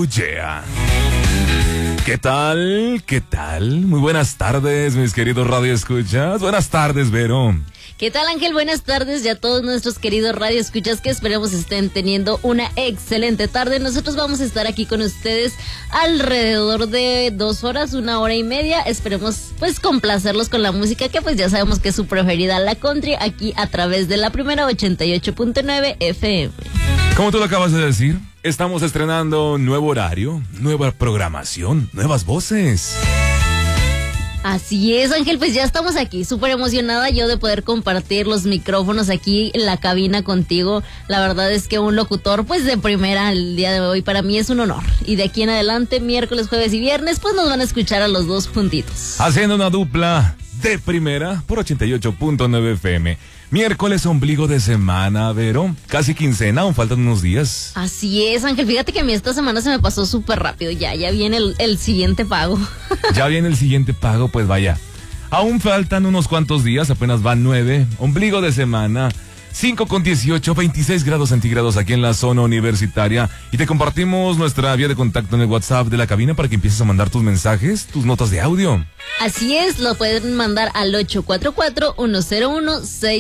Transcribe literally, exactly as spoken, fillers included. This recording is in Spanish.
Oh, yeah. ¿Qué tal? ¿Qué tal? Muy buenas tardes, mis queridos radioescuchas. Buenas tardes, Vero. ¿Qué tal, Ángel? Buenas tardes y a todos nuestros queridos radioescuchas que esperemos estén teniendo una excelente tarde. Nosotros vamos a estar aquí con ustedes alrededor de dos horas, una hora y media. Esperemos pues complacerlos con la música que pues ya sabemos que es su preferida, la country, aquí a través de la primera ochenta y ocho punto nueve F M. Como tú lo acabas de decir, estamos estrenando nuevo horario, nueva programación, nuevas voces. Así es, Ángel, pues ya estamos aquí, súper emocionada yo de poder compartir los micrófonos aquí en la cabina contigo. La verdad es que un locutor pues de primera el día de hoy para mí es un honor. Y de aquí en adelante, miércoles, jueves y viernes, pues nos van a escuchar a los dos juntitos. Haciendo una dupla de primera por ochenta y ocho punto nueve F M. Miércoles, ombligo de semana, Vero. Casi quincena, aún faltan unos días. Así es, Ángel. Fíjate que a mí esta semana se me pasó súper rápido. Ya, ya viene el, el siguiente pago. Ya viene el siguiente pago, pues vaya. Aún faltan unos cuantos días, apenas van nueve. Ombligo de semana. cinco con dieciocho, veintiséis grados centígrados aquí en la zona universitaria. Y te compartimos nuestra vía de contacto en el WhatsApp de la cabina para que empieces a mandar tus mensajes, tus notas de audio. Así es, lo pueden mandar al ocho cuatro cuatro, uno cero uno, seis